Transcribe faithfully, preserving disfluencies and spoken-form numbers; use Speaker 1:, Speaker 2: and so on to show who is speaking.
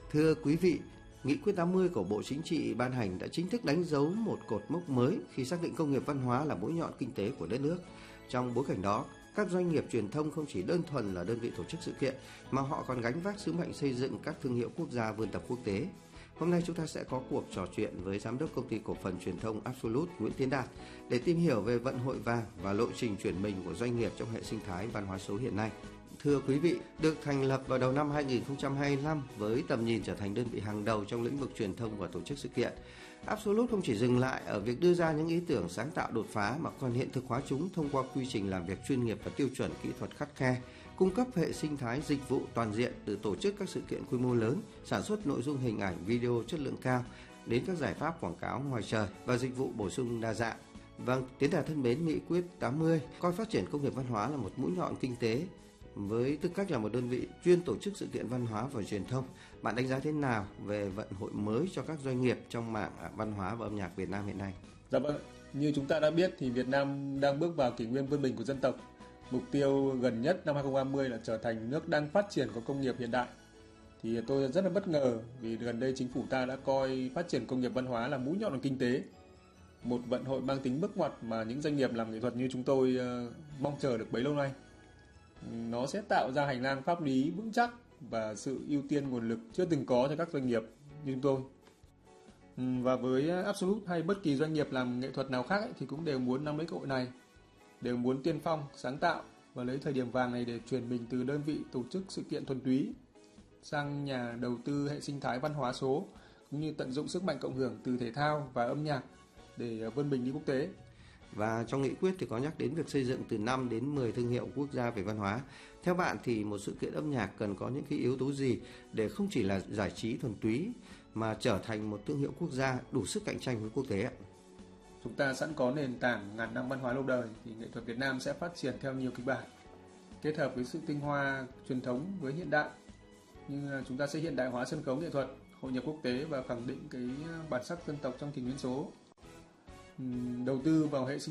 Speaker 1: Thưa quý vị, Nghị quyết tám mươi của Bộ Chính trị ban hành đã chính thức đánh dấu một cột mốc mới khi xác định công nghiệp văn hóa là mũi nhọn kinh tế của đất nước. Trong bối cảnh đó, các doanh nghiệp truyền thông không chỉ đơn thuần là đơn vị tổ chức sự kiện, mà họ còn gánh vác sứ mệnh xây dựng các thương hiệu quốc gia vươn tầm quốc tế. Hôm nay chúng ta sẽ có cuộc trò chuyện với Giám đốc Công ty Cổ phần Truyền thông Absolute Nguyễn Tiến Đạt để tìm hiểu về vận hội vàng và lộ trình chuyển mình của doanh nghiệp trong hệ sinh thái văn hóa số hiện nay. Thưa quý vị, được thành lập vào đầu năm hai nghìn không trăm hai mươi lăm với tầm nhìn trở thành đơn vị hàng đầu trong lĩnh vực truyền thông và tổ chức sự kiện, Absolute không chỉ dừng lại ở việc đưa ra những ý tưởng sáng tạo đột phá mà còn hiện thực hóa chúng thông qua quy trình làm việc chuyên nghiệp và tiêu chuẩn kỹ thuật khắt khe, cung cấp hệ sinh thái dịch vụ toàn diện từ tổ chức các sự kiện quy mô lớn, sản xuất nội dung hình ảnh, video chất lượng cao đến các giải pháp quảng cáo ngoài trời và dịch vụ bổ sung đa dạng. Vâng, Tiến Đạt thân mến, Nghị quyết tám mươi coi phát triển công nghiệp văn hóa là một mũi nhọn kinh tế. Với tư cách là một đơn vị chuyên tổ chức sự kiện văn hóa và truyền thông, bạn đánh giá thế nào về vận hội mới cho các doanh nghiệp trong mảng văn hóa và âm nhạc Việt Nam hiện nay?
Speaker 2: Dạ vâng, như chúng ta đã biết thì Việt Nam đang bước vào kỷ nguyên vươn mình của dân tộc. Mục tiêu gần nhất năm hai nghìn không trăm ba mươi là trở thành nước đang phát triển có công nghiệp hiện đại. Thì tôi rất là bất ngờ vì gần đây chính phủ ta đã coi phát triển công nghiệp văn hóa là mũi nhọn của kinh tế. Một vận hội mang tính bước ngoặt mà những doanh nghiệp làm nghệ thuật như chúng tôi uh, mong chờ được bấy lâu nay. Nó sẽ tạo ra hành lang pháp lý vững chắc và sự ưu tiên nguồn lực chưa từng có cho các doanh nghiệp như chúng tôi. Và với Absolute hay bất kỳ doanh nghiệp làm nghệ thuật nào khác ấy, thì cũng đều muốn nắm lấy cơ hội này, đều muốn tiên phong, sáng tạo và lấy thời điểm vàng này để chuyển mình từ đơn vị tổ chức sự kiện thuần túy sang nhà đầu tư hệ sinh thái văn hóa số, cũng như tận dụng sức mạnh cộng hưởng từ thể thao và âm nhạc để vươn mình đi quốc tế.
Speaker 1: Và trong nghị quyết thì có nhắc đến việc xây dựng từ năm đến mười thương hiệu quốc gia về văn hóa. Theo bạn thì một sự kiện âm nhạc cần có những cái yếu tố gì để không chỉ là giải trí thuần túy mà trở thành một thương hiệu quốc gia đủ sức cạnh tranh với quốc tế ạ?
Speaker 2: Chúng ta sẵn có nền tảng ngàn năm văn hóa lâu đời thì nghệ thuật Việt Nam sẽ phát triển theo nhiều kịch bản, kết hợp với sự tinh hoa truyền thống với hiện đại. Nhưng chúng ta sẽ hiện đại hóa sân khấu nghệ thuật, hội nhập quốc tế và khẳng định cái bản sắc dân tộc trong kỷ nguyên số. Đầu tư vào hệ sinh